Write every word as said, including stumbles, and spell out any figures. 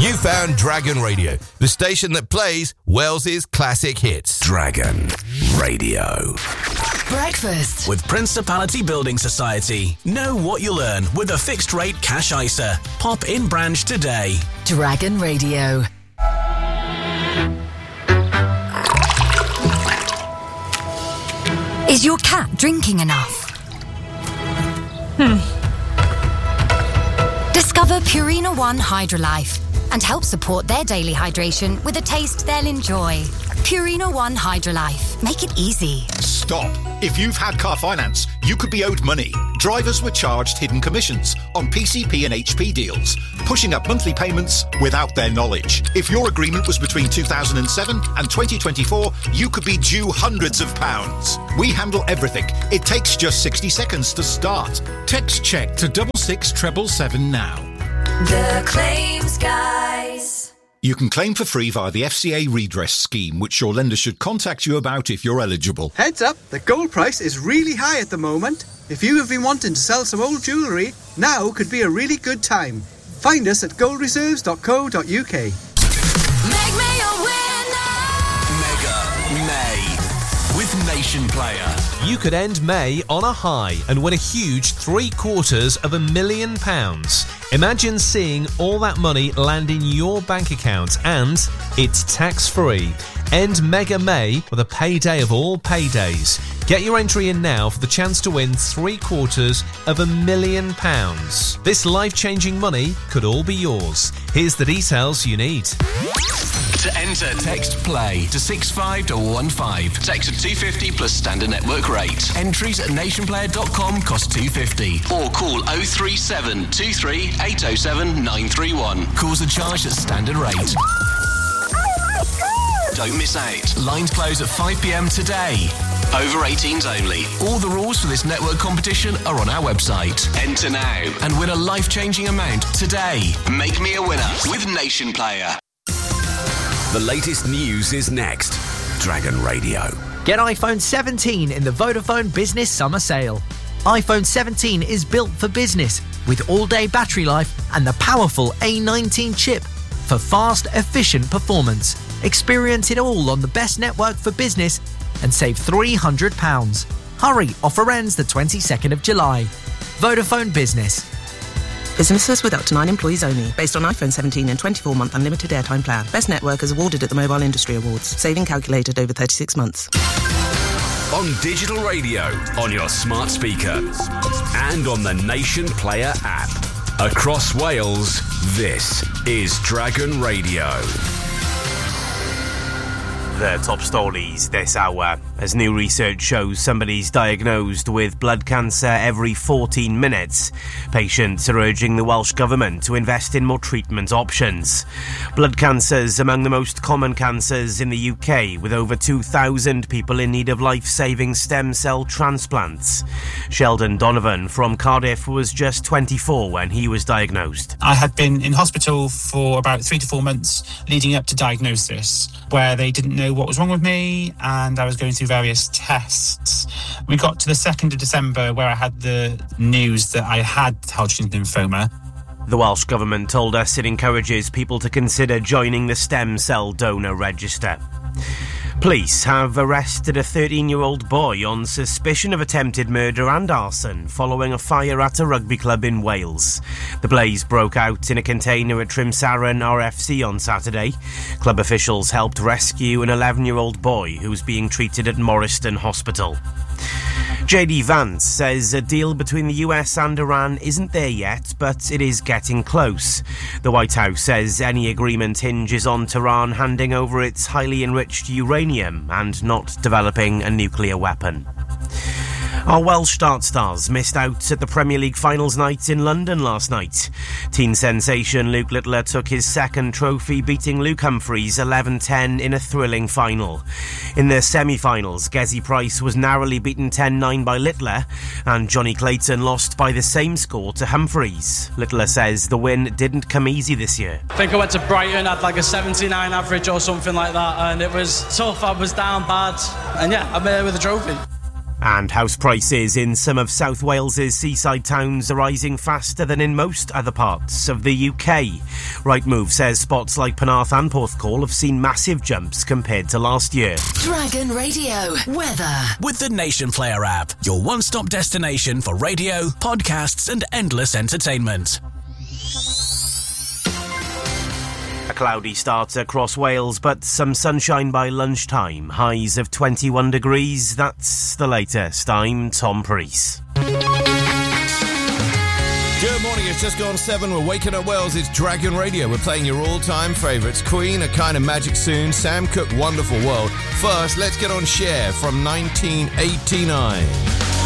You found Dragon Radio, the station that plays Wales's classic hits. Dragon Radio. Breakfast with Principality Building Society. Know what you'll earn with a fixed rate cash I S A. Pop in branch today. Dragon Radio. Is your cat drinking enough? Hmm. Discover Purina One Hydrolife and help support their daily hydration with a taste they'll enjoy. Purina One Hydrolife. Make it easy. Stop. If you've had car finance, you could be owed money. Drivers were charged hidden commissions on P C P and H P deals, pushing up monthly payments without their knowledge. If your agreement was between two thousand seven and twenty twenty-four, you could be due hundreds of pounds. We handle everything. It takes just sixty seconds to start. Text check to double six treble seven now. The Claims Guys. You can claim for free via the F C A redress scheme, which your lender should contact you about if you're eligible. Heads up, the gold price is really high at the moment. If you have been wanting to sell some old jewellery, now could be a really good time. Find us at gold reserves dot co dot uk. Make me a winner! Mega May with Nation Player. You could end May on a high and win a huge three quarters of a million pounds. Imagine seeing all that money land in your bank account, and it's tax-free. End Mega May with a payday of all paydays. Get your entry in now for the chance to win three quarters of a million pounds. This life-changing money could all be yours. Here's the details you need. To enter, text PLAY to six five one five. Text at two fifty plus standard network rate. Entries at nationplayer dot com cost two fifty. Or call oh three seven two three eight oh seven nine three one. Calls are charged at standard rate. Don't miss out. Lines close at five p.m. today. Over eighteens only. All the rules for this network competition are on our website. Enter now and win a life-changing amount today. Make me a winner with Nation Player. The latest news is next. Dragon Radio. Get iPhone seventeen in the Vodafone Business Summer Sale. iPhone seventeen is built for business with all-day battery life and the powerful A nineteen chip for fast, efficient performance. Experience it all on the best network for business and save three hundred pounds. Hurry, offer ends the twenty-second of July. Vodafone Business. Businesses with up to nine employees only. Based on iPhone seventeen and twenty-four month unlimited airtime plan. Best network is awarded at the Mobile Industry Awards. Saving calculated over thirty-six months. On digital radio, on your smart speaker, and on the Nation Player app. Across Wales, this is Dragon Radio. The top stories this hour. As new research shows somebody's diagnosed with blood cancer every fourteen minutes, patients are urging the Welsh Government to invest in more treatment options. Blood cancer's among the most common cancers in the U K, with over two thousand people in need of life-saving stem cell transplants. Sheldon Donovan from Cardiff was just twenty-four when he was diagnosed. I had been in hospital for about three to four months leading up to diagnosis, where they didn't know what was wrong with me, and I was going through various tests. We got to the second of December where I had the news that I had Hodgkin's lymphoma. The Welsh Government told us it encourages people to consider joining the stem cell donor register. Police have arrested a thirteen-year-old boy on suspicion of attempted murder and arson following a fire at a rugby club in Wales. The blaze broke out in a container at Trimsaran R F C on Saturday. Club officials helped rescue an eleven-year-old boy who was being treated at Morriston Hospital. J D Vance says a deal between the U S and Iran isn't there yet, but it is getting close. The White House says any agreement hinges on Tehran handing over its highly enriched uranium and not developing a nuclear weapon. Our Welsh Start stars missed out at the Premier League finals night in London last night. Teen sensation Luke Littler took his second trophy, beating Luke Humphries eleven ten in a thrilling final. In the semi-finals, Gezi Price was narrowly beaten ten nine by Littler, and Johnny Clayton lost by the same score to Humphries. Littler says the win didn't come easy this year. I think I went to Brighton, had like a seventy-nine average or something like that, and it was tough. I was down bad, and yeah, I'm here with a trophy. And house prices in some of South Wales's seaside towns are rising faster than in most other parts of the U K. Rightmove says spots like Penarth and Porthcawl have seen massive jumps compared to last year. Dragon Radio weather with the Nation Player app, your one-stop destination for radio, podcasts and endless entertainment. A cloudy start across Wales, but some sunshine by lunchtime. Highs of twenty-one degrees. That's the latest. I'm Tom Preece. Good morning, it's just gone seven. We're waking up Wales. It's Dragon Radio. We're playing your all-time favourites. Queen, A Kind of Magic Soon, Sam Cooke, Wonderful World. First, let's get on Cher from nineteen eighty-nine.